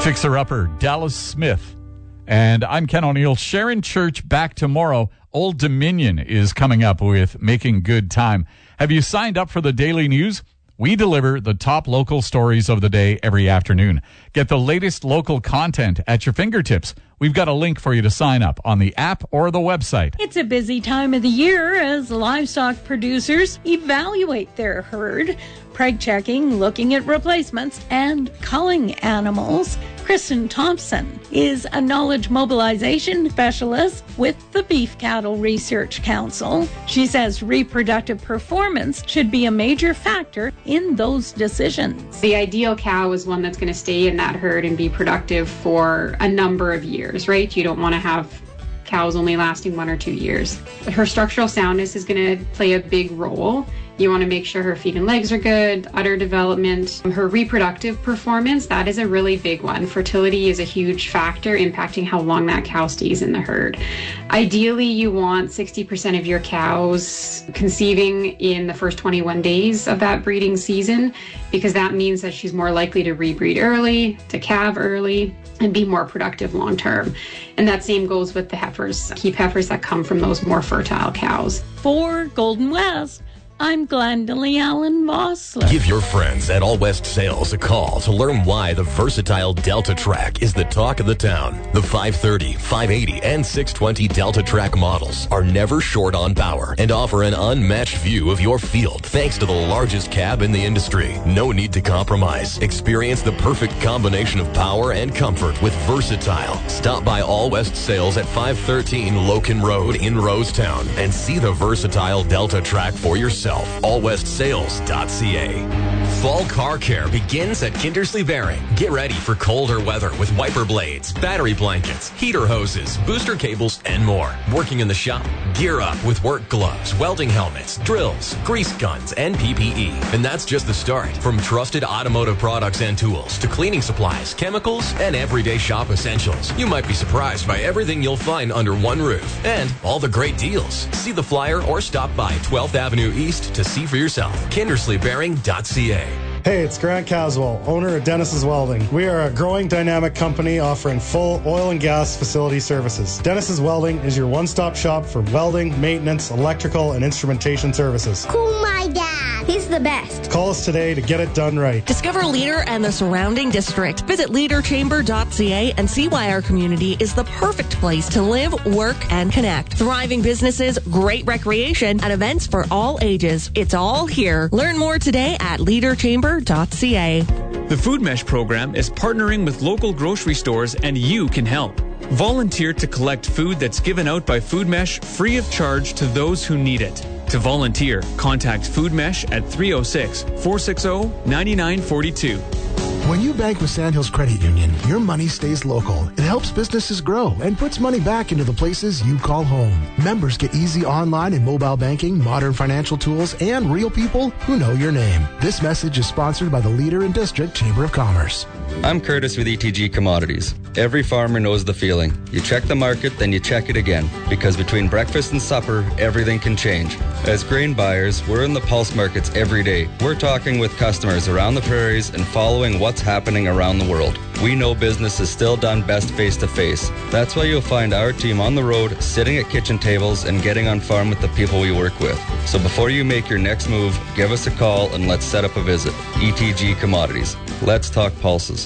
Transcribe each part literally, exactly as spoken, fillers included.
Fixer-upper Dallas Smith. And I'm Ken O'Neill. Sharon Church back tomorrow. Old Dominion is coming up with Making Good Time. Have you signed up for the daily news? We deliver the top local stories of the day every afternoon. Get the latest local content at your fingertips. We've got a link for you to sign up on the app or the website. It's a busy time of the year as livestock producers evaluate their herd, preg checking, looking at replacements, and culling animals. Kristen Thompson is a knowledge mobilization specialist with the Beef Cattle Research Council. She says reproductive performance should be a major factor in those decisions. The ideal cow is one that's going to stay in that herd and be productive for a number of years, right? You don't want to have cows only lasting one or two years. Her structural soundness is going to play a big role. You want to make sure her feet and legs are good, udder development. Her reproductive performance, that is a really big one. Fertility is a huge factor impacting how long that cow stays in the herd. Ideally, you want sixty percent of your cows conceiving in the first twenty-one days of that breeding season, because that means that she's more likely to rebreed early, to calve early, and be more productive long term. And that same goes with the heifers, keep heifers that come from those more fertile cows. For Golden West, I'm Glendalee Allen Vossler. Give your friends at All West Sales a call to learn why the versatile Delta Track is the talk of the town. The five thirty, five eighty, and six twenty Delta Track models are never short on power and offer an unmatched view of your field thanks to the largest cab in the industry. No need to compromise. Experience the perfect combination of power and comfort with Versatile. Stop by All West Sales at five thirteen Loken Road in Rosetown and see the versatile Delta Track for yourself. all west sales dot c a. Fall car care begins at Kindersley Bearing. Get ready for colder weather with wiper blades, battery blankets, heater hoses, booster cables, and more. Working in the shop? Gear up with work gloves, welding helmets, drills, grease guns, and P P E. And that's just the start. From trusted automotive products and tools to cleaning supplies, chemicals, and everyday shop essentials. You might be surprised by everything you'll find under one roof and all the great deals. See the flyer or stop by twelfth Avenue East to see for yourself. Kindersley Bearing dot c a. Hey, it's Grant Caswell, owner of Dennis's Welding. We are a growing dynamic company offering full oil and gas facility services. Dennis's Welding is your one-stop shop for welding, maintenance, electrical, and instrumentation services. Call my dad. He's the best. Call us today to get it done right. Discover Leader and the surrounding district. Visit leader chamber dot c a and see why our community is the perfect place to live, work, and connect. Thriving businesses, great recreation, and events for all ages. It's all here. Learn more today at leader chamber dot c a. The Food Mesh program is partnering with local grocery stores, and you can help. Volunteer to collect food that's given out by Food Mesh free of charge to those who need it. To volunteer, contact Food Mesh at three oh six, four six oh, nine nine four two. When you bank with Sandhills Credit Union, your money stays local. It helps businesses grow and puts money back into the places you call home. Members get easy online and mobile banking, modern financial tools, and real people who know your name. This message is sponsored by the Leader and District Chamber of Commerce. I'm Curtis with E T G Commodities. Every farmer knows the feeling. You check the market, then you check it again. Because between breakfast and supper, everything can change. As grain buyers, we're in the pulse markets every day. We're talking with customers around the prairies and following what's happening around the world. We know business is still done best face-to-face. That's why you'll find our team on the road, sitting at kitchen tables and getting on farm with the people we work with. So before you make your next move, give us a call and let's set up a visit. E T G Commodities. Let's talk pulses.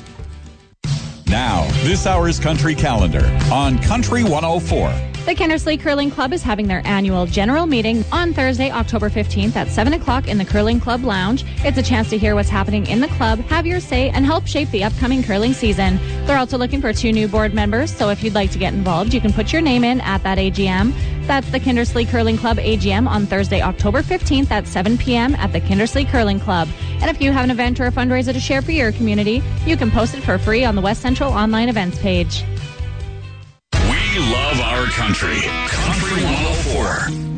Now, this hour's Country Calendar on Country one oh four. The Kindersley Curling Club is having their annual general meeting on Thursday, October fifteenth at seven o'clock in the Curling Club Lounge. It's a chance to hear what's happening in the club, have your say, and help shape the upcoming curling season. They're also looking for two new board members, so if you'd like to get involved, you can put your name in at that A G M. That's the Kindersley Curling Club A G M on Thursday, October fifteenth at seven p.m. at the Kindersley Curling Club. And if you have an event or a fundraiser to share for your community, you can post it for free on the West Central online events page. We love our country. Country one oh four.